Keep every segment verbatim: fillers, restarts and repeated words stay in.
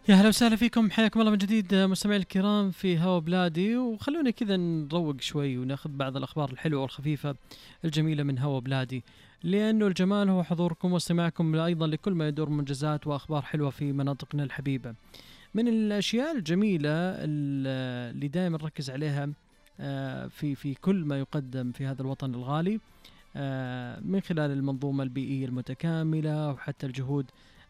يا هلا وسهلا فيكم، حياكم الله من جديد مستمعي الكرام في هوا بلادي. وخلونا كذا نروق شوي وناخذ بعض الأخبار الحلوة والخفيفة الجميلة من هوا بلادي، لأنه الجمال هو حضوركم واستماعكم أيضا لكل ما يدور منجزات وأخبار حلوة في مناطقنا الحبيبة. من الأشياء الجميلة اللي دائما نركز عليها آه، في في كل ما يقدم في هذا الوطن الغالي، آه، من خلال المنظومة البيئية المتكاملة وحتى الجهود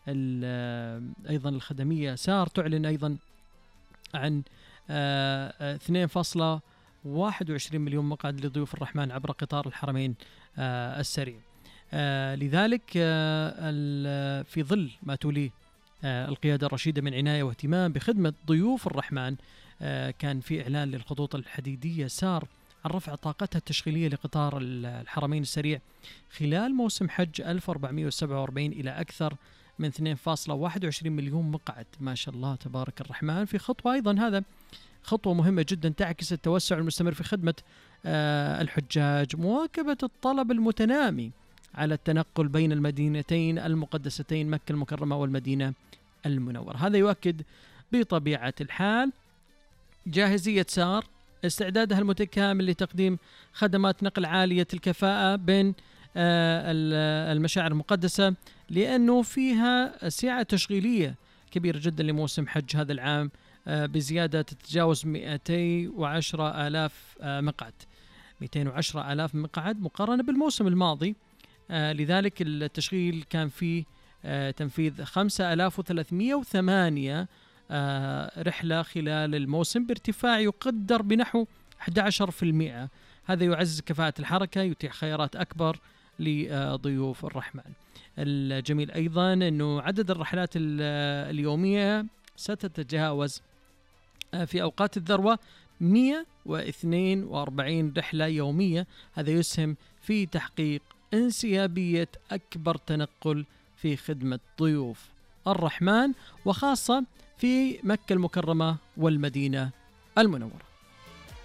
أيضا الخدمية. سار تعلن أيضا عن آه، اثنين فاصلة واحد وعشرين مليون مقعد لضيوف الرحمن عبر قطار الحرمين آه، السريع. آه، لذلك آه، في ظل ما توليه آه، القيادة الرشيدة من عناية واهتمام بخدمة ضيوف الرحمن، آه، كان في إعلان للخطوط الحديدية سار عن رفع طاقتها التشغيلية لقطار الحرمين السريع خلال موسم حج ألف وأربعمائة وسبعة وأربعين إلى أكثر من اثنين فاصلة واحد وعشرين مليون مقعد. ما شاء الله تبارك الرحمن. في خطوة أيضا، هذا خطوة مهمة جدا تعكس التوسع المستمر في خدمة آه الحجاج، مواكبة الطلب المتنامي على التنقل بين المدينتين المقدستين مكة المكرمة والمدينة المنورة. هذا يؤكد بطبيعة الحال جاهزية سار، استعدادها المتكامل لتقديم خدمات نقل عالية الكفاءة بين المشاعر المقدسة، لأنه فيها سعة تشغيلية كبيرة جدا لموسم حج هذا العام بزيادة تتجاوز مئتين وعشرة آلاف مقعد مئتين وعشرة آلاف مقعد مقارنة بالموسم الماضي. لذلك التشغيل كان فيه تنفيذ خمسة آلاف وثلاثمائة وثمانية رحلة خلال الموسم بارتفاع يقدر بنحو أحد عشر بالمئة. هذا يعزز كفاءة الحركة، يتيح خيارات أكبر لضيوف الرحمن. الجميل أيضا أنه عدد الرحلات اليومية ستتجاوز في أوقات الذروة مئة واثنين وأربعين رحلة يومية. هذا يسهم في تحقيق انسيابية أكبر تنقل في خدمة ضيوف الرحمن، وخاصة في مكة المكرمة والمدينة المنورة.